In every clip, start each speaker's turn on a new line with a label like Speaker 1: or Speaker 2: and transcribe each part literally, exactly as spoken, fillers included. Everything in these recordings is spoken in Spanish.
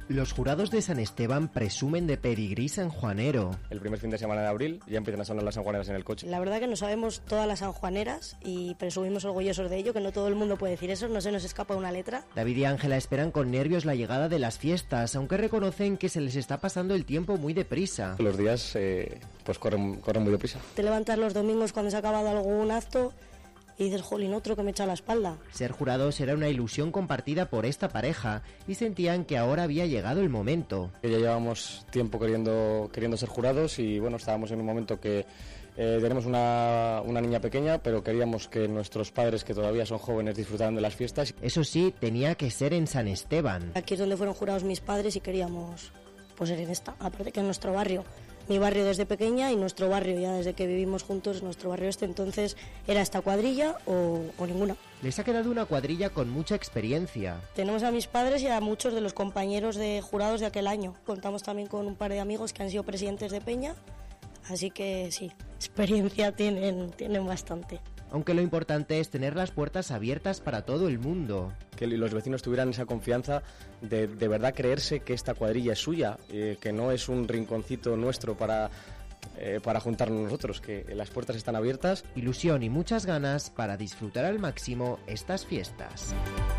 Speaker 1: Los jurados de San Esteban presumen de pedigrí sanjuanero.
Speaker 2: El primer fin de semana de abril ya empiezan a sonar las sanjuaneras en el coche.
Speaker 3: La verdad que no sabemos todas las sanjuaneras y presumimos orgullosos de ello, que no todo el mundo puede decir eso, no se nos escapa una letra.
Speaker 1: David y Ángela esperan con nervios la llegada de las fiestas, aunque reconocen que se les está pasando el tiempo muy deprisa.
Speaker 2: Los días eh, pues corren, corren muy deprisa.
Speaker 3: Te levantas los domingos cuando se ha acabado algún acto y dices, jolín, otro que me echa la espalda.
Speaker 1: Ser jurados era una ilusión compartida por esta pareja y sentían que ahora había llegado el momento.
Speaker 2: Ya llevábamos tiempo queriendo, queriendo ser jurados y bueno, estábamos en un momento que eh, tenemos una, una niña pequeña, pero queríamos que nuestros padres, que todavía son jóvenes, disfrutaran de las fiestas.
Speaker 1: Eso sí, tenía que ser en San Esteban.
Speaker 3: Aquí es donde fueron jurados mis padres y queríamos pues ser en esta, aparte que en nuestro barrio. Mi barrio desde pequeña y nuestro barrio ya desde que vivimos juntos, nuestro barrio este, entonces era esta cuadrilla o, o ninguna.
Speaker 1: Les ha quedado una cuadrilla con mucha experiencia.
Speaker 3: Tenemos a mis padres y a muchos de los compañeros de jurados de aquel año. Contamos también con un par de amigos que han sido presidentes de Peña, así que sí, experiencia tienen, tienen bastante.
Speaker 1: Aunque lo importante es tener las puertas abiertas para todo el mundo.
Speaker 2: Que los vecinos tuvieran esa confianza de de verdad creerse que esta cuadrilla es suya, eh, que no es un rinconcito nuestro para, eh, para juntarnos nosotros, que las puertas están abiertas.
Speaker 1: Ilusión y muchas ganas para disfrutar al máximo estas fiestas.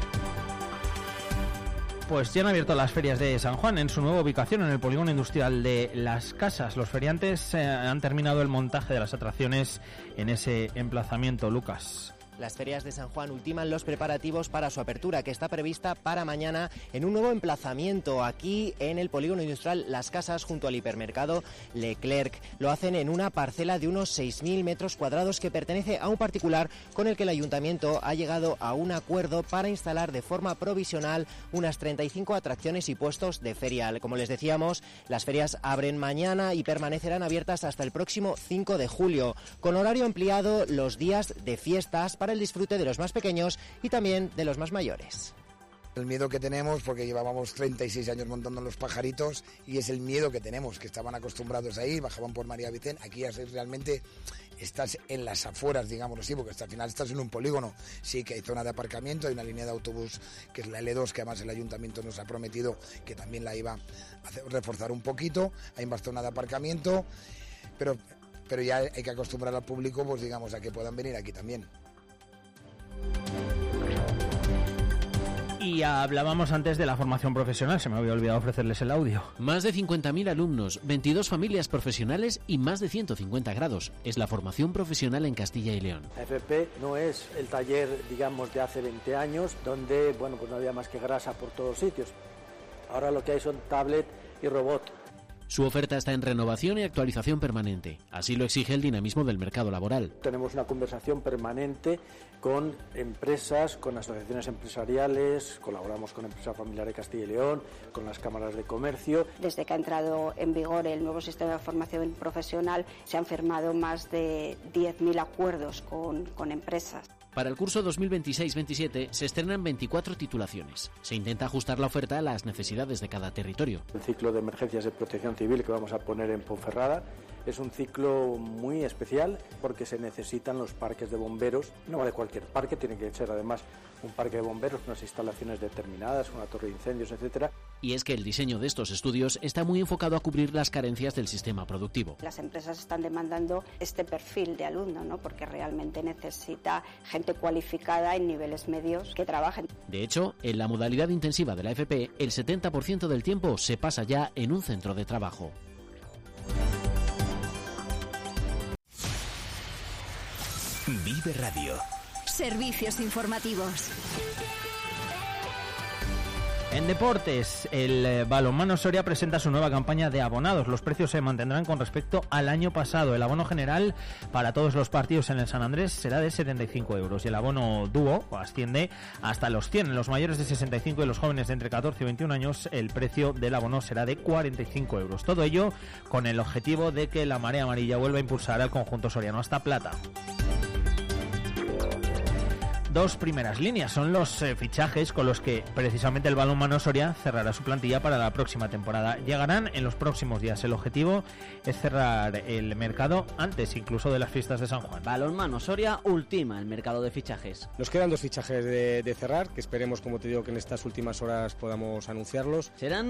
Speaker 4: Pues ya han abierto las ferias de San Juan en su nueva ubicación en el polígono industrial de Las Casas. Los feriantes eh, han terminado el montaje de las atracciones en ese emplazamiento, Lucas.
Speaker 1: Las ferias de San Juan ultiman los preparativos para su apertura, que está prevista para mañana en un nuevo emplazamiento aquí en el polígono industrial Las Casas junto al hipermercado Leclerc. Lo hacen en una parcela de unos seis mil metros cuadrados que pertenece a un particular con el que el ayuntamiento ha llegado a un acuerdo para instalar de forma provisional unas treinta y cinco atracciones y puestos de feria. Como les decíamos, las ferias abren mañana y permanecerán abiertas hasta el próximo cinco de julio, con horario ampliado los días de fiestas para el disfrute de los más pequeños y también de los más mayores.
Speaker 5: El miedo que tenemos, porque llevábamos treinta y seis años montando los pajaritos y es el miedo que tenemos, que estaban acostumbrados a ir, bajaban por María Vicén, aquí ya realmente estás en las afueras, digámoslo así, porque hasta el final estás en un polígono. Sí que hay zona de aparcamiento, hay una línea de autobús que es la L dos, que además el ayuntamiento nos ha prometido que también la iba a hacer, reforzar un poquito, hay más zona de aparcamiento, pero, pero ya hay que acostumbrar al público, pues digamos, a que puedan venir aquí también.
Speaker 4: Y hablábamos antes de la formación profesional, se me había olvidado ofrecerles el audio.
Speaker 6: Más de cincuenta mil alumnos, veintidós familias profesionales y más de ciento cincuenta grados. Es la formación profesional en Castilla y León.
Speaker 7: La F P no es el taller, digamos, de hace veinte años, donde, bueno, pues no había más que grasa por todos sitios. Ahora lo que hay son tablet y robot.
Speaker 6: Su oferta está en renovación y actualización permanente. Así lo exige el dinamismo del mercado laboral.
Speaker 7: Tenemos una conversación permanente con empresas, con asociaciones empresariales, colaboramos con Empresa Familiar de Castilla y León, con las cámaras de comercio.
Speaker 8: Desde que ha entrado en vigor el nuevo sistema de formación profesional, se han firmado más de diez mil acuerdos con, con empresas.
Speaker 6: Para el curso dos mil veintiséis veintisiete se estrenan veinticuatro titulaciones. Se intenta ajustar la oferta a las necesidades de cada territorio.
Speaker 7: El ciclo de emergencias de protección civil que vamos a poner en Ponferrada es un ciclo muy especial porque se necesitan los parques de bomberos. No vale cualquier parque, tiene que ser además un parque de bomberos, unas instalaciones determinadas, una torre de incendios, etcétera.
Speaker 6: Y es que el diseño de estos estudios está muy enfocado a cubrir las carencias del sistema productivo.
Speaker 8: Las empresas están demandando este perfil de alumno, ¿no? Porque realmente necesita gente cualificada en niveles medios que trabajen.
Speaker 6: De hecho, en la modalidad intensiva de la F P, el setenta por ciento del tiempo se pasa ya en un centro de trabajo.
Speaker 9: Vive Radio.
Speaker 10: Servicios informativos.
Speaker 4: En deportes, el balonmano Soria presenta su nueva campaña de abonados. Los precios se mantendrán con respecto al año pasado. El abono general para todos los partidos en el San Andrés será de setenta y cinco euros y el abono dúo asciende hasta los cien. En los mayores de sesenta y cinco y los jóvenes de entre catorce y veintiún años, el precio del abono será de cuarenta y cinco euros. Todo ello con el objetivo de que la marea amarilla vuelva a impulsar al conjunto soriano hasta plata. Dos primeras líneas son los eh, fichajes con los que precisamente el balonmano Soria cerrará su plantilla para la próxima temporada. Llegarán en los próximos días. El objetivo es cerrar el mercado antes incluso de las fiestas de San Juan.
Speaker 11: Balonmano Soria ultima el mercado de fichajes.
Speaker 2: Nos quedan dos fichajes de, de cerrar, que esperemos, como te digo, que en estas últimas horas podamos anunciarlos.
Speaker 11: Serán